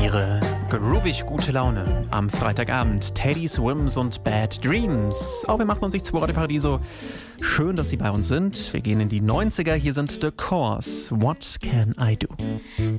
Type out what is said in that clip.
ihre groovig gute Laune am Freitagabend. Teddy Swims und Bad Dreams. Auch wir machen uns nichts vor, Radio Paradiso. Schön, dass Sie bei uns sind. Wir gehen in die 90er. Hier sind The Course. What Can I Do?